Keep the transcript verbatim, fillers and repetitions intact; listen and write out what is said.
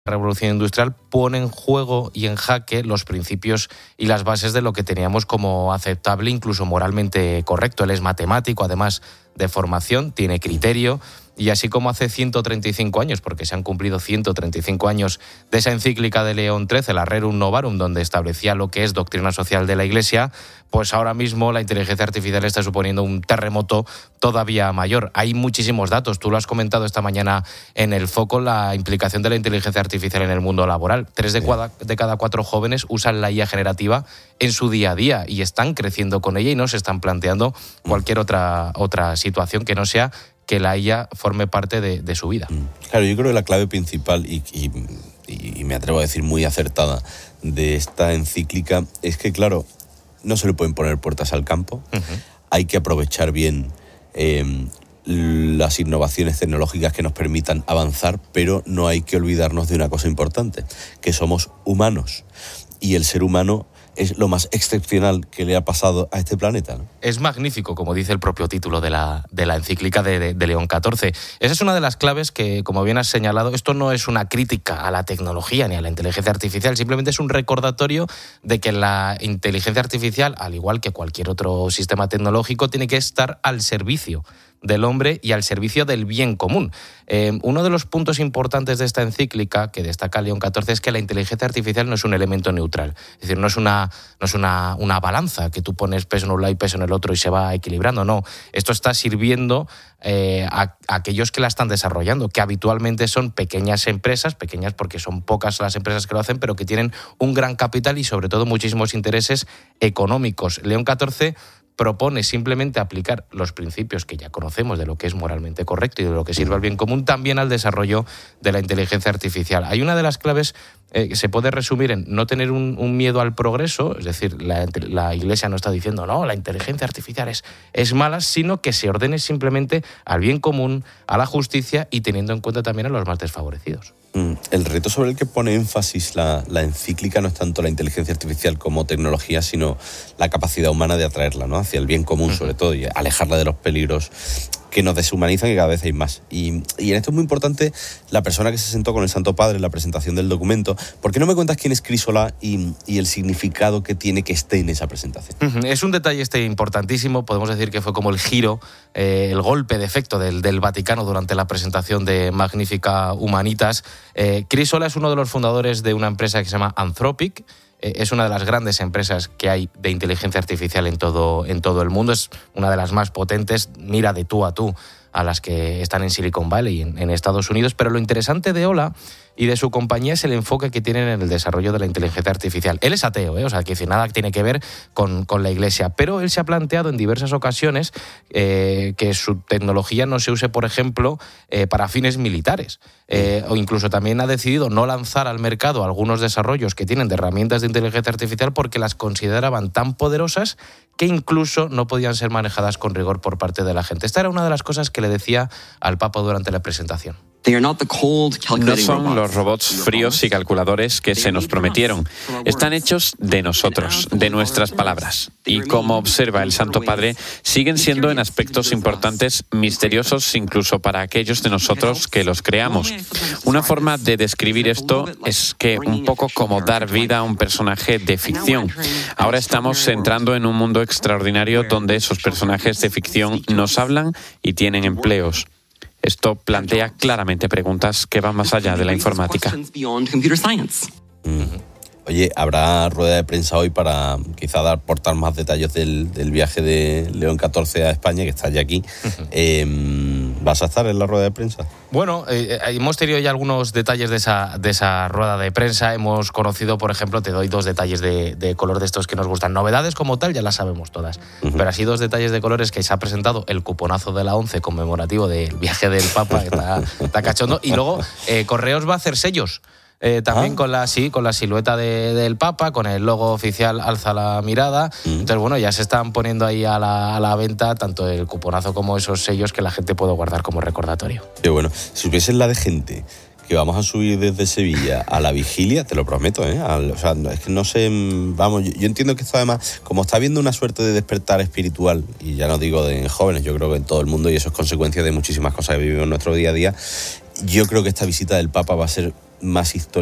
revolución industrial pone en juego y en jaque los principios y las bases de lo que teníamos como aceptable, incluso moralmente correcto. Él es matemático, además de formación, tiene criterio, y así como hace ciento treinta y cinco años, porque se han cumplido ciento treinta y cinco años de esa encíclica de León trece, la Rerum Novarum, donde establecía lo que es doctrina social de la Iglesia, pues ahora mismo la inteligencia artificial está suponiendo un terremoto todavía mayor. Hay muchísimos datos, tú lo has comentado esta mañana en El Foco, la implicación de la inteligencia artificial en el mundo laboral. Tres de cada, de cada cuatro jóvenes usan la I A generativa en su día a día y están creciendo con ella y no se están planteando cualquier otra, otra situación que no sea que la I A forme parte de, de su vida. Claro, yo creo que la clave principal, y, y, y me atrevo a decir muy acertada, de esta encíclica es que, claro, no se le pueden poner puertas al campo. Uh-huh. Hay que aprovechar bien eh, las innovaciones tecnológicas que nos permitan avanzar, pero no hay que olvidarnos de una cosa importante, que somos humanos. Y el ser humano es lo más excepcional que le ha pasado a este planeta, ¿no? Es magnífico, como dice el propio título de la, de la encíclica de, de, de León catorce. Esa es una de las claves que, como bien has señalado, esto no es una crítica a la tecnología ni a la inteligencia artificial, simplemente es un recordatorio de que la inteligencia artificial, al igual que cualquier otro sistema tecnológico, tiene que estar al servicio del hombre y al servicio del bien común. Eh, uno de los puntos importantes de esta encíclica que destaca León catorce es que la inteligencia artificial no es un elemento neutral, es decir, no es una, no es una, una balanza que tú pones peso en un lado y peso en el otro y se va equilibrando, no. Esto está sirviendo eh, a, a aquellos que la están desarrollando, que habitualmente son pequeñas empresas, pequeñas porque son pocas las empresas que lo hacen, pero que tienen un gran capital y sobre todo muchísimos intereses económicos. León catorce propone simplemente aplicar los principios que ya conocemos de lo que es moralmente correcto y de lo que sirve al bien común también al desarrollo de la inteligencia artificial. Hay una de las claves eh, que se puede resumir en no tener un, un miedo al progreso, es decir, la, la Iglesia no está diciendo no, la inteligencia artificial es, es mala, sino que se ordene simplemente al bien común, a la justicia y teniendo en cuenta también a los más desfavorecidos. El reto sobre el que pone énfasis la, la encíclica no es tanto la inteligencia artificial como tecnología, sino la capacidad humana de atraerla, ¿no?, hacia el bien común, sobre todo, y alejarla de los peligros que nos deshumanizan, que cada vez hay más. Y, y en esto es muy importante la persona que se sentó con el Santo Padre en la presentación del documento. ¿Por qué no me cuentas quién es Chris Solá y, y el significado que tiene que esté en esa presentación? Es un detalle este importantísimo, podemos decir que fue como el giro, eh, el golpe de efecto del, del Vaticano durante la presentación de Magnificat Humanitas. Eh, Chris Solá es uno de los fundadores de una empresa que se llama Anthropic. Es una de las grandes empresas que hay de inteligencia artificial en todo, en todo el mundo. Es una de las más potentes, mira de tú a tú a las que están en Silicon Valley, en, en Estados Unidos. Pero lo interesante de Ola y de su compañía es el enfoque que tienen en el desarrollo de la inteligencia artificial. Él es ateo, ¿eh? O sea, que nada tiene que ver con, con la Iglesia, pero él se ha planteado en diversas ocasiones eh, que su tecnología no se use, por ejemplo, eh, para fines militares. Eh, o incluso también ha decidido no lanzar al mercado algunos desarrollos que tienen de herramientas de inteligencia artificial porque las consideraban tan poderosas que incluso no podían ser manejadas con rigor por parte de la gente. Esta era una de las cosas que le decía al Papa durante la presentación. No son los robots fríos y calculadores que se nos prometieron. Están hechos de nosotros, de nuestras palabras. Y como observa el Santo Padre, siguen siendo en aspectos importantes misteriosos incluso para aquellos de nosotros que los creamos. Una forma de describir esto es que un poco como dar vida a un personaje de ficción. Ahora estamos entrando en un mundo extraordinario donde esos personajes de ficción nos hablan y tienen empleos. Esto plantea claramente preguntas que van más allá de la informática. Mm. Oye, ¿habrá rueda de prensa hoy para quizá dar, aportar más detalles del, del viaje de León catorce a España, que está ya aquí? Uh-huh. Eh, ¿Vas a estar en la rueda de prensa? Bueno, eh, hemos tenido ya algunos detalles de esa, de esa rueda de prensa. Hemos conocido, por ejemplo, te doy dos detalles de, de color de estos que nos gustan. Novedades como tal ya las sabemos todas, uh-huh. pero así dos detalles de colores que se ha presentado el cuponazo de la ONCE conmemorativo del viaje del Papa, que está, está cachondo, y luego eh, Correos va a hacer sellos. Eh, también ah. con la sí, con la silueta de, del Papa, con el logo oficial Alza la Mirada. Mm. Entonces, bueno, ya se están poniendo ahí a la, a la venta tanto el cuponazo como esos sellos que la gente puede guardar como recordatorio. Qué bueno. Si hubiese la de gente que vamos a subir desde Sevilla a la vigilia, te lo prometo, ¿eh? Al, o sea, es que no sé, vamos, yo, yo entiendo que esto además, como está habiendo una suerte de despertar espiritual, y ya no digo de jóvenes, yo creo que en todo el mundo, y eso es consecuencia de muchísimas cosas que vivimos en nuestro día a día, yo creo que esta visita del Papa va a ser más historia